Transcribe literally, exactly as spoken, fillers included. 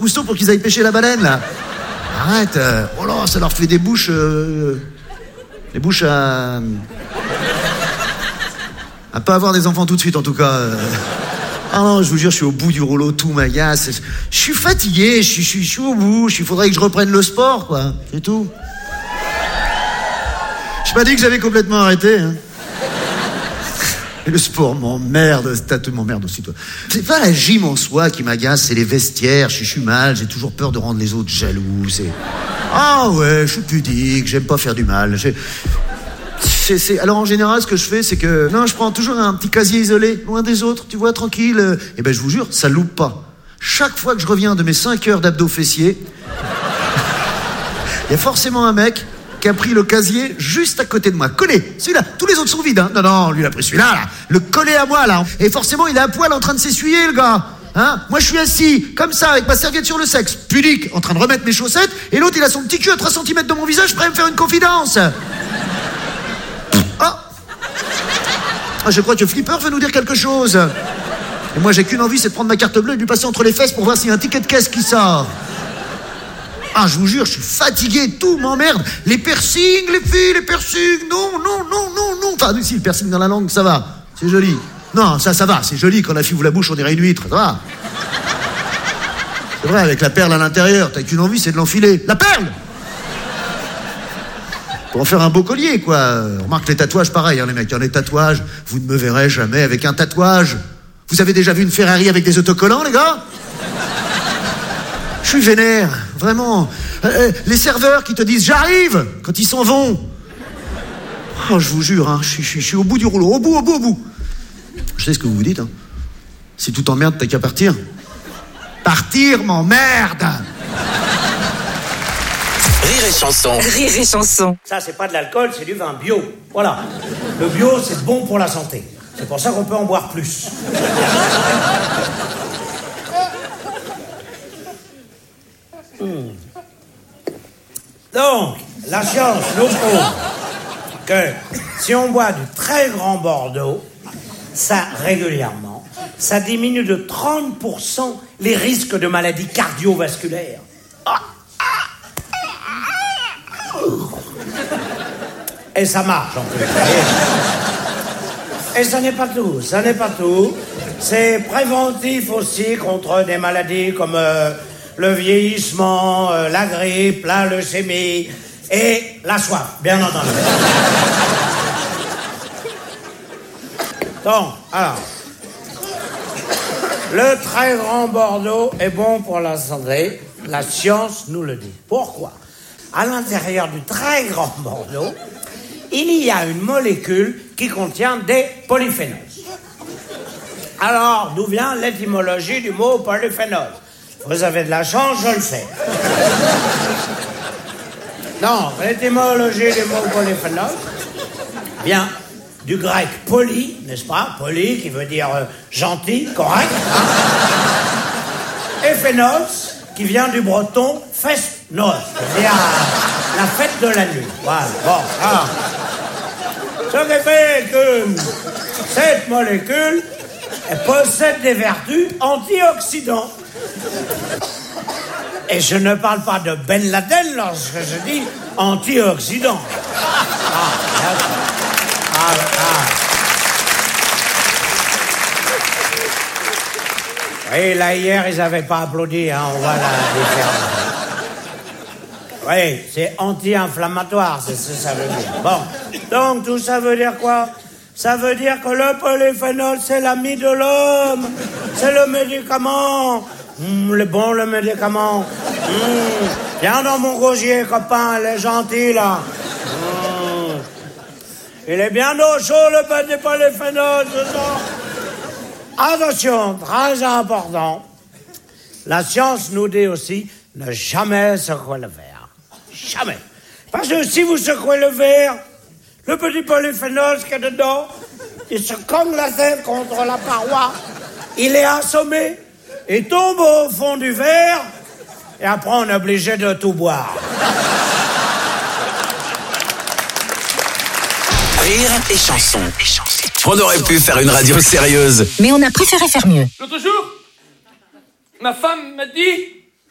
Cousteau pour qu'ils aillent pêcher la baleine, là. Arrête. Euh, oh là, ça leur fait des bouches... Euh, des bouches à... à pas avoir des enfants tout de suite, en tout cas. Euh. Ah non, je vous jure, je suis au bout du rouleau, tout m'agace. Je suis fatigué, je suis, je suis, je suis au bout. Il faudrait que je reprenne le sport, quoi. C'est tout. Je pas dit que j'avais complètement arrêté, hein. Et le sport m'emmerde, t'as tout m'emmerde aussi, toi. C'est pas la gym en soi qui m'agace, c'est les vestiaires. Je suis mal, j'ai toujours peur de rendre les autres jaloux. C'est... Ah ouais, je suis pudique, j'aime pas faire du mal. J'ai... C'est, c'est... Alors en général, ce que je fais, c'est que... Non, je prends toujours un petit casier isolé, loin des autres, tu vois, tranquille. Et ben je vous jure, ça loupe pas. Chaque fois que je reviens de mes cinq heures d'abdos fessiers, il y a forcément un mec qui a pris le casier juste à côté de moi, collé, celui-là, tous les autres sont vides, hein. Non, non, lui il a pris celui-là, là, le collé à moi, là, et forcément il est à poil en train de s'essuyer, le gars, hein. Moi je suis assis, comme ça, avec ma serviette sur le sexe, pudique, en train de remettre mes chaussettes, et l'autre il a son petit cul à trois centimètres de mon visage, prêt à me faire une confidence. Ah, ah je crois que Flipper veut nous dire quelque chose. Et moi j'ai qu'une envie, c'est de prendre ma carte bleue et de lui passer entre les fesses pour voir s'il y a un ticket de caisse qui sort. Ah, je vous jure, je suis fatigué, tout m'emmerde. Les piercings, les filles, les piercings, non, non, non, non, non. Enfin, si, le piercing dans la langue, ça va, c'est joli. Non, ça, ça va, c'est joli, quand la fille ouvre la bouche, on dirait une huître, ça va. C'est vrai, avec la perle à l'intérieur, t'as qu'une envie, c'est de l'enfiler. La perle! Pour en faire un beau collier, quoi. Remarque, les tatouages, pareil, hein, les mecs, hein, les tatouages, vous ne me verrez jamais avec un tatouage. Vous avez déjà vu une Ferrari avec des autocollants, les gars? Je suis vénère, vraiment. Euh, les serveurs qui te disent « j'arrive » quand ils s'en vont. Oh, je vous jure, hein, je, suis, je, suis, je suis au bout du rouleau, au bout, au bout, au bout. Je sais ce que vous vous dites. Hein. Si tout t'emmerde, t'as qu'à partir. Partir m'emmerde. Rire et chanson. Rire et chanson. Ça, c'est pas de l'alcool, c'est du vin bio. Voilà. Le bio, c'est bon pour la santé. C'est pour ça qu'on peut en boire plus. Hmm. Donc, la science nous prouve que si on boit du très grand Bordeaux, ça régulièrement, ça diminue de trente pour cent les risques de maladies cardiovasculaires. Et ça marche en plus. Et ça n'est pas tout, ça n'est pas tout. C'est préventif aussi contre des maladies comme euh, le vieillissement, euh, la grippe, la leucémie et la soif, bien entendu. Donc, alors, le très grand Bordeaux est bon pour la santé, la science nous le dit. Pourquoi ? À l'intérieur du très grand Bordeaux, il y a une molécule qui contient des polyphénols. Alors, d'où vient l'étymologie du mot polyphénol ? Vous avez de la chance, je le sais. Non, l'étymologie du mot polyphénol vient du grec poly, n'est-ce pas ? Poly, qui veut dire euh, gentil, correct. Hein ? Et phénos, qui vient du breton fest-nos, c'est-à-dire la fête de la nuit. Voilà, bon, alors. Ce qui fait que cette molécule, elle possède des vertus antioxydantes. Et je ne parle pas de Ben Laden lorsque je dis antioxydant. Ah, ah, ah. Oui, là, hier, ils n'avaient pas applaudi, hein, on voit la différence. Oui, c'est anti-inflammatoire, c'est ce que ça veut dire. Bon, donc tout ça veut dire quoi ? Ça veut dire que le polyphénol, c'est l'ami de l'homme. C'est le médicament. Mmh, le bon, le médicament. Mmh. Viens dans mon gosier, copain, il est gentil, là. Mmh. Il est bien au chaud, le petit polyphénol, ce soir. Attention, très important. La science nous dit aussi ne jamais secouer le verre. Jamais. Parce que si vous secouez le verre, le petit polyphénol qui est dedans, il se cogne la tête contre la paroi, il est assommé, il tombe au fond du verre, et après on est obligé de tout boire. Rire et chanson. On aurait pu faire une radio sérieuse. Mais on a préféré faire mieux. L'autre jour, ma femme m'a dit...